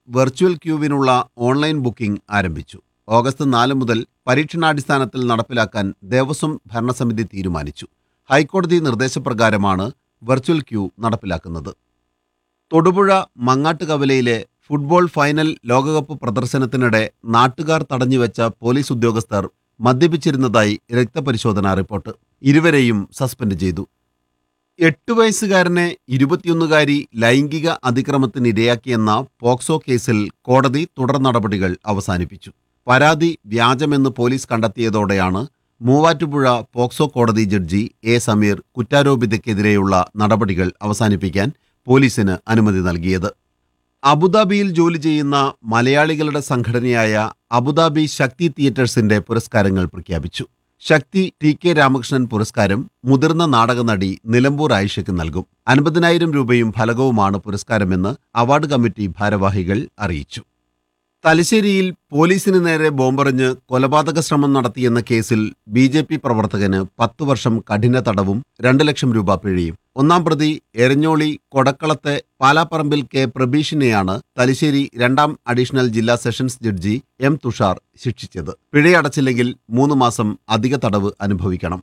Virtual ക്യൂവിനുള്ള online booking ആരംഭിച്ചു. August 4 മുതൽ പരീക്ഷണാടിസ്ഥാനത്തിൽ നടപ്പിലാക്കാൻ ദേവസ്വം ഭരണസമിതി തീരുമാനിച്ചു. ഹൈക്കോടതി നിർദ്ദേശപ്രകാരമാണ് വെർച്വൽ ക്യൂ നടപ്പിലാക്കുന്നത്. തൊടുപുഴ മങ്ങാട്ടുകവലയിലെ ഫുട്ബോൾ ഫൈനൽ ലോകകപ്പ് പ്രദർശനത്തിനിടെ നാട്ടുകാർ തടഞ്ഞുവെച്ച പോലീസ് ഉദ്യോഗസ്ഥർ മദ്യപിച്ചിരുന്നതായി രക്തപരിശോധനാ റിപ്പോർട്ട്. ഇരുവരെയും സസ്പെൻഡ് ചെയ്തു. 8 വയസ്സുകാരനെ 21കാരി ലൈംഗിക അതിക്രമത്തിനിരയാക്കിയെന്ന പോക്സോ കേസിൽ കോടതി തുടർ നടപടികൾ അവസാനിപ്പിച്ചു. പരാതി വ്യാജമെന്ന് പോലീസ് കണ്ടെത്തിയതോടെയാണ് മൂവാറ്റുപുഴ പോക്സോ കോടതി ജഡ്ജി എ സമീർ കുറ്റാരോപിതയ്ക്കെതിരെയുള്ള നടപടികൾ അവസാനിപ്പിക്കാൻ പോലീസിന് അനുമതി നൽകിയത്. അബുദാബിയിൽ ജോലി ചെയ്യുന്ന മലയാളികളുടെ സംഘടനയായ അബുദാബി ശക്തി തിയേറ്റേഴ്സിന്റെ പുരസ്കാരങ്ങൾ പ്രഖ്യാപിച്ചു. ശക്തി ടി.കെ. രാമകൃഷ്ണൻ പുരസ്കാരം മുതിർന്ന നാടകനടി നിലമ്പൂർ ആയിഷയ്ക്ക് നൽകും. 50,000 രൂപയും ഫലകവുമാണ് പുരസ്കാരമെന്ന് അവാർഡ് കമ്മിറ്റി ഭാരവാഹികൾ അറിയിച്ചു. തലശ്ശേരിയിൽ പോലീസിന് നേരെ ബോംബെറിഞ്ഞ് കൊലപാതക ശ്രമം നടത്തിയെന്ന കേസിൽ ബി.ജെ.പി. പ്രവർത്തകന് 10 വർഷം കഠിന തടവും 2 ലക്ഷം രൂപ പിഴയും. ഒന്നാം പ്രതി എരഞ്ഞോളി കൊടക്കളത്തെ പാലാപ്പറമ്പിൽ കെ പ്രബീഷിനെയാണ് തലശ്ശേരി 2ാം അഡീഷണൽ ജില്ലാ സെഷൻസ് ജഡ്ജി എം തുഷാർ ശിക്ഷിച്ചത്. പിഴയടച്ചില്ലെങ്കിൽ 3 മാസം അധിക തടവ് അനുഭവിക്കണം.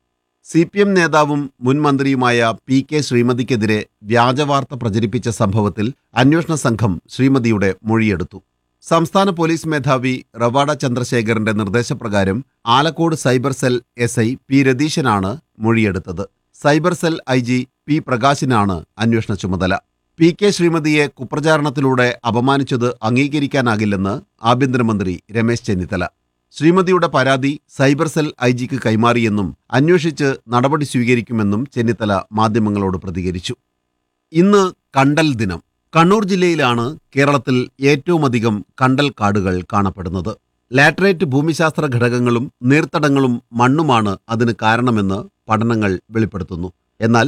CPM നേതാവും മുൻ മന്ത്രിയുമായ P.K. ശ്രീമതിക്കെതിരെ വ്യാജവാർത്ത പ്രചരിപ്പിച്ച സംഭവത്തിൽ അന്വേഷണ സംഘം ശ്രീമതിയുടെ മൊഴിയെടുത്തു. സംസ്ഥാന പോലീസ് മേധാവി റവാഡ ചന്ദ്രശേഖരന്റെ നിർദ്ദേശപ്രകാരം Alakode cyber cell SI P രതീശനാണ് മൊഴിയെടുത്തത്. Cyber cell IG P പ്രകാശിനാണ് അന്വേഷണ ചുമതല. P.K. ശ്രീമതിയെ കുപ്രചാരണത്തിലൂടെ അപമാനിച്ചത് അംഗീകരിക്കാനാകില്ലെന്ന് ആഭ്യന്തരമന്ത്രി രമേശ് ചെന്നിത്തല. ശ്രീമതിയുടെ പരാതി സൈബർ സെൽ IGക്ക് കൈമാറിയെന്നും അന്വേഷിച്ച് നടപടി സ്വീകരിക്കുമെന്നും ചെന്നിത്തല മാധ്യമങ്ങളോട് പ്രതികരിച്ചു. ഇന്ന് കണ്ടൽ ദിനം. കണ്ണൂർ ജില്ലയിലാണ് കേരളത്തിൽ ഏറ്റവുമധികം കണ്ടൽ കാടുകൾ കാണപ്പെടുന്നത്. ലാറ്ററൈറ്റ് ഭൂമിശാസ്ത്ര ഘടകങ്ങളും നീർത്തടങ്ങളും മണ്ണുമാണ് അതിന് കാരണമെന്ന് പഠനങ്ങൾ വെളിപ്പെടുത്തുന്നു. എന്നാൽ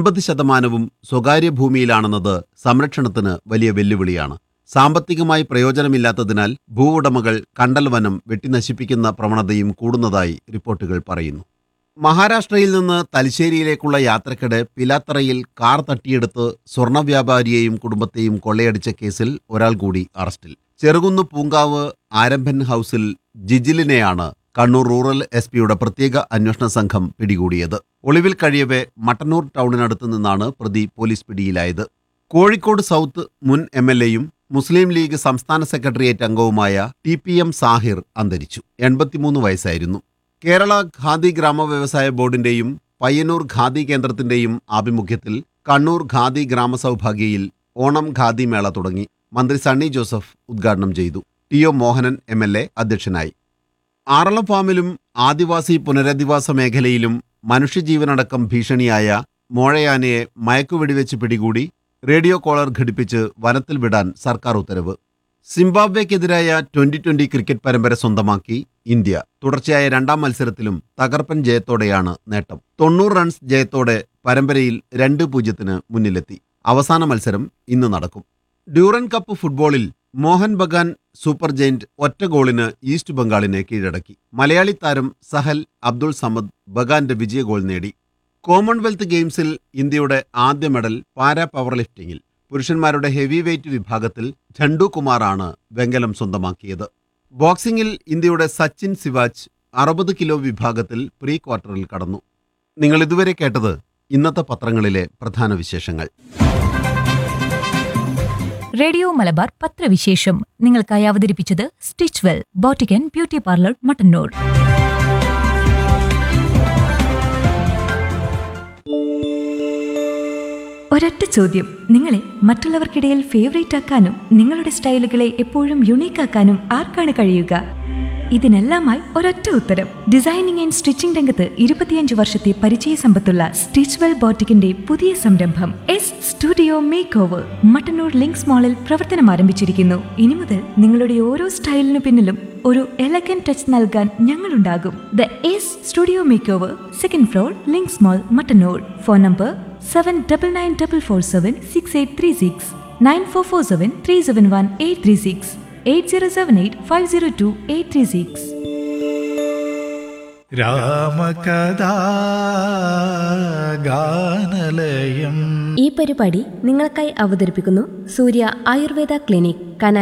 80% സ്വകാര്യ ഭൂമിയിലാണെന്നത് സംരക്ഷണത്തിന് വലിയ വെല്ലുവിളിയാണ്. സാമ്പത്തികമായി പ്രയോജനമില്ലാത്തതിനാൽ ഭൂവുടമകൾ കണ്ടൽ വനം വെട്ടിനശിപ്പിക്കുന്ന പ്രവണതയും കൂടുന്നതായി റിപ്പോർട്ടുകൾ പറയുന്നു. മഹാരാഷ്ട്രയിൽ നിന്ന് തലശ്ശേരിയിലേക്കുള്ള യാത്രക്കിടെ പിലാത്തറയിൽ കാർ തട്ടിയെടുത്ത് സ്വർണ്ണ വ്യാപാരിയെയും കുടുംബത്തെയും കൊള്ളയടിച്ച കേസിൽ ഒരാൾ കൂടി അറസ്റ്റിൽ. ചെറുകുന്ന് പൂങ്കാവ് ആരംഭൻ ഹൌസിൽ ജിജിലിനെയാണ് കണ്ണൂർ റൂറൽ SP-യുടെ പ്രത്യേക അന്വേഷണ സംഘം പിടികൂടിയത്. ഒളിവിൽ കഴിയവെ മട്ടന്നൂർ ടൗണിനടുത്ത് നിന്നാണ് പ്രതി പോലീസ് പിടിയിലായത്. കോഴിക്കോട് സൗത്ത് മുൻ MLA-യും മുസ്ലിം ലീഗ് സംസ്ഥാന സെക്രട്ടേറിയറ്റ് അംഗവുമായ TPM സാഹിർ അന്തരിച്ചു. 83 വയസ്സായിരുന്നു. കേരള ഖാദി ഗ്രാമവ്യവസായ ബോർഡിന്റെയും പയ്യന്നൂർ ഖാദി കേന്ദ്രത്തിന്റെയും ആഭിമുഖ്യത്തിൽ കണ്ണൂർ ഖാദി ഗ്രാമസൗഭാഗ്യയിൽ ഓണം ഖാദി മേള തുടങ്ങി. മന്ത്രി സണ്ണി ജോസഫ് ഉദ്ഘാടനം ചെയ്തു. TO മോഹനൻ MLA അധ്യക്ഷനായി. ആറളം ഫാമിലും ആദിവാസി പുനരധിവാസ മേഖലയിലും മനുഷ്യജീവനടക്കം ഭീഷണിയായ മോഴയാനയെ മയക്കുവെടിവെച്ച് പിടികൂടി റേഡിയോ കോളർ ഘടിപ്പിച്ച് വനത്തിൽ വിടാൻ സർക്കാർ ഉത്തരവ്. സിംബാബ്വേക്കെതിരായ 2020 ക്രിക്കറ്റ് പരമ്പര സ്വന്തമാക്കി ഇന്ത്യ. തുടർച്ചയായ 2ാം മത്സരത്തിലും തകർപ്പൻ ജയത്തോടെയാണ് നേട്ടം. 90 റൺസ് ജയത്തോടെ പരമ്പരയിൽ 2-0 മുന്നിലെത്തി. അവസാന മത്സരം ഇന്ന് നടക്കും. ഡ്യൂറൻ കപ്പ് ഫുട്ബോളിൽ മോഹൻ ബഗാൻ സൂപ്പർ ജയന്റ് ഒറ്റ ഗോളിന് ഈസ്റ്റ് ബംഗാളിനെ കീഴടക്കി. മലയാളി താരം സഹൽ അബ്ദുൾ സമദ് ബഗാന്റെ വിജയ ഗോൾ നേടി. കോമൺവെൽത്ത് ഗെയിംസിൽ ഇന്ത്യയുടെ ആദ്യ മെഡൽ പാരാ പവർ ലിഫ്റ്റിംഗിൽ. പുരുഷന്മാരുടെ ഹെവി വെയ്റ്റ് വിഭാഗത്തിൽ ഝണ്ടു കുമാറാണ് വെങ്കലം സ്വന്തമാക്കിയത്. ബോക്സിംഗിൽ ഇന്ത്യയുടെ സച്ചിൻ സിവാച്ച് 60 കിലോ വിഭാഗത്തിൽ പ്രീ ക്വാർട്ടറിൽ കടന്നു. നിങ്ങൾ ഇതുവരെ കേട്ടത് ഇന്നത്തെ പത്രങ്ങളിലെ പ്രധാന വിശേഷങ്ങൾ. റേഡിയോ മലബാർ പത്രവിശേഷം നിങ്ങൾക്കായി അവതരിപ്പിച്ചത് Stitchwell boutique and beauty parlour Mattannur. ഒരൊറ്റ ചോദ്യം, നിങ്ങളെ മറ്റുള്ളവർക്കിടയിൽ ഫേവറേറ്റ് ആക്കാനും നിങ്ങളുടെ സ്റ്റൈലുകളെ എപ്പോഴും യുണീക്ക് ആക്കാനും ആർക്കാണ് കഴിയുക? ഇതിനെല്ലാമായി ഒരൊറ്റ ഉത്തരം. ഡിസൈനിങ് ആൻഡ് സ്റ്റിച്ചിംഗ് രംഗത്ത് 25 വർഷത്തെ പരിചയ സമ്പത്തുള്ള സ്റ്റിച്ച്വെൽ ബോട്ടിക്കിന്റെ പുതിയ സംരംഭം studio make over Mattannur links മാളിൽ പ്രവർത്തനം ആരംഭിച്ചിരിക്കുന്നു. ഇനി മുതൽ നിങ്ങളുടെ ഓരോ സ്റ്റൈലിനു പിന്നിലും ഒരു എലഗന്റ് ടച്ച് നൽകാൻ ഞങ്ങളുണ്ടാകും. The studio make over, 2nd floor, links mall, Mattannur. Phone number 7994476836, 9447371836, 8078502836. രാമകഥാഗാനലയം. ഈ പരിപാടി നിങ്ങൾക്കായി അവതരിപ്പിക്കുന്നു സൂര്യ ആയുർവേദ ക്ലിനിക്, കനാൽ